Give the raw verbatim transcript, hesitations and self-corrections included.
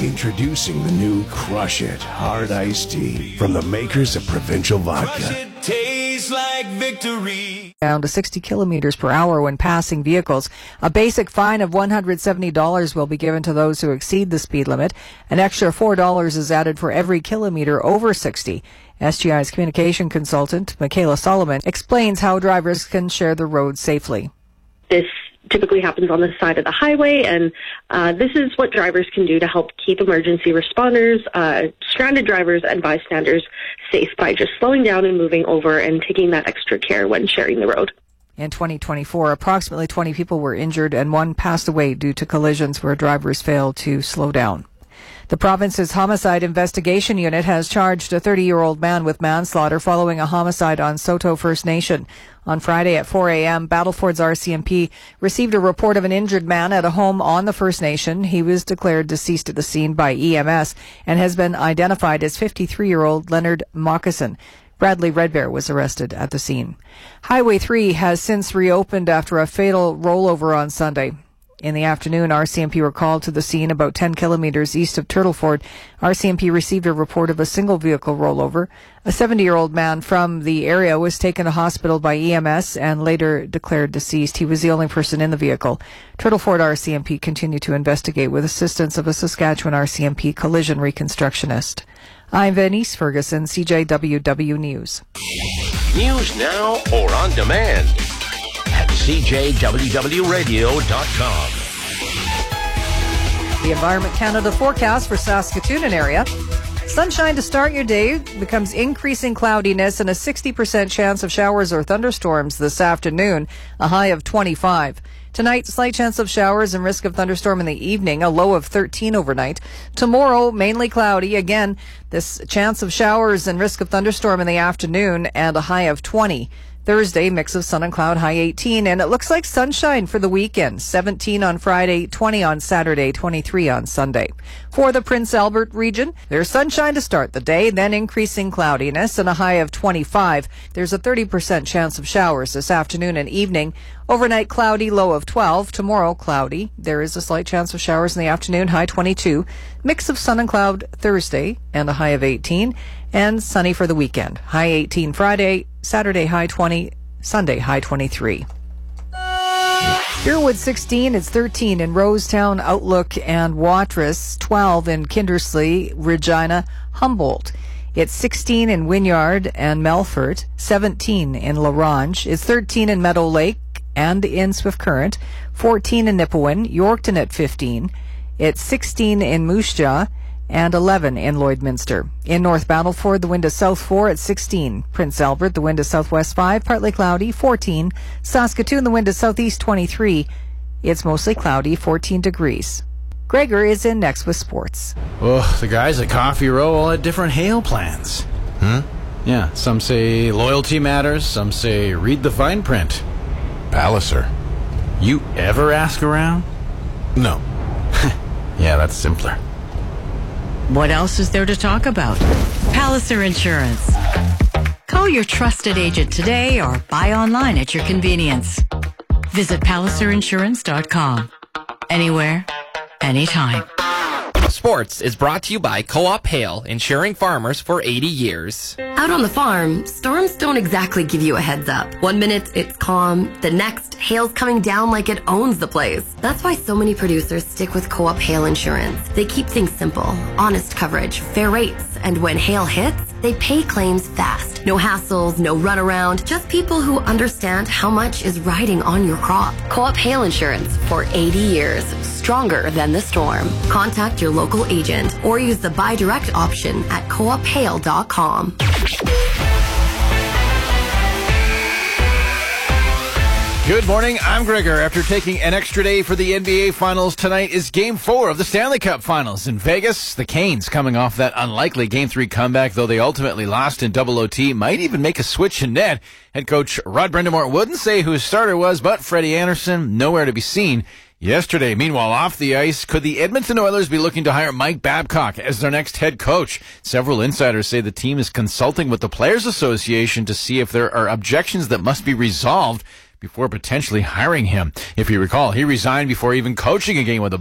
Introducing the new Crush It Hard Iced Tea from the makers of Provincial Vodka. Crush it, tastes like victory. Down to sixty kilometers per hour when passing vehicles. A basic fine of one hundred seventy dollars will be given to those who exceed the speed limit. An extra four dollars is added for every kilometer over sixty. S G I's communication consultant, Michaela Solomon, explains how drivers can share the road safely. This typically happens on the side of the highway, and uh, this is what drivers can do to help keep emergency responders, uh, stranded drivers, and bystanders safe by just slowing down and moving over and taking that extra care when sharing the road. In twenty twenty-four, approximately twenty people were injured and one passed away due to collisions where drivers failed to slow down. The province's Homicide Investigation Unit has charged a thirty-year-old man with manslaughter following a homicide on Saulteaux First Nation. On Friday at four a.m., Battleford's R C M P received a report of an injured man at a home on the First Nation. He was declared deceased at the scene by E M S and has been identified as fifty-three-year-old Leonard Moccasin. Bradley Redbear was arrested at the scene. Highway three has since reopened after a fatal rollover on Sunday. In the afternoon, R C M P were called to the scene about ten kilometers east of Turtleford. R C M P received a report of a single vehicle rollover. A seventy-year-old man from the area was taken to hospital by E M S and later declared deceased. He was the only person in the vehicle. Turtleford R C M P continued to investigate with assistance of a Saskatchewan R C M P collision reconstructionist. I'm Venice Ferguson, C J W W News. News now or on demand at C J W W radio dot com. The Environment Canada forecast for Saskatoon and area. Sunshine to start your day becomes increasing cloudiness and a sixty percent chance of showers or thunderstorms this afternoon, a high of twenty-five. Tonight, slight chance of showers and risk of thunderstorm in the evening, a low of thirteen overnight. Tomorrow, mainly cloudy. Again, this chance of showers and risk of thunderstorm in the afternoon and a high of twenty. Thursday, mix of sun and cloud, high eighteen, and it looks like sunshine for the weekend. seventeen on Friday, twenty on Saturday, twenty-three on Sunday. For the Prince Albert region, there's sunshine to start the day, then increasing cloudiness and a high of twenty-five. There's a thirty percent chance of showers this afternoon and evening. Overnight cloudy, low of twelve. Tomorrow cloudy. There is a slight chance of showers in the afternoon, high twenty-two. Mix of sun and cloud Thursday and a high of eighteen. And sunny for the weekend. High eighteen Friday, Saturday high twenty, Sunday high twenty-three. Sherwood sixteen, it's thirteen in Rosetown, Outlook, and Watrous, twelve in Kindersley, Regina, Humboldt. It's sixteen in Wynyard and Melfort, seventeen in La Ronge. It's thirteen in Meadow Lake and in Swift Current, fourteen in Nipawin, Yorkton at fifteen. It's sixteen in Moose Jaw, and eleven in Lloydminster. In North Battleford, the wind is south four at sixteen. Prince Albert, the wind is southwest five, partly cloudy, fourteen. Saskatoon, the wind is southeast twenty-three. It's mostly cloudy, fourteen degrees. Gregor is in next with sports. Oh, the guys at Coffee Row all had different hail plans. Hmm? Yeah, some say loyalty matters, some say read the fine print. Palliser. You ever ask around? No. Yeah, that's simpler. What else is there to talk about? Palliser Insurance. Call your trusted agent today or buy online at your convenience. Visit palliser insurance dot com. Anywhere, anytime. Sports is brought to you by Co-op Hail, insuring farmers for eighty years. Out on the farm, storms don't exactly give you a heads up. One minute it's calm, the next hail's coming down like it owns the place. That's why so many producers stick with Co-op Hail Insurance. They keep things simple, honest coverage, fair rates, and when hail hits, they pay claims fast. No hassles, no runaround, just people who understand how much is riding on your crop. Co-op Hail Insurance for eighty years, stronger than the storm. Contact your local agent or use the buy direct option at co op hail dot com. Good morning, I'm Gregor. After taking an extra day for the N B A Finals, tonight is Game four of the Stanley Cup Finals. In Vegas, the Canes, coming off that unlikely Game three comeback, though they ultimately lost in double O T, might even make a switch in net. Head coach Rod Brind'Amour wouldn't say who his starter was, but Freddie Anderson, nowhere to be seen yesterday. Meanwhile, off the ice, could the Edmonton Oilers be looking to hire Mike Babcock as their next head coach? Several insiders say the team is consulting with the Players Association to see if there are objections that must be resolved before potentially hiring him. If you recall, he resigned before even coaching a game with the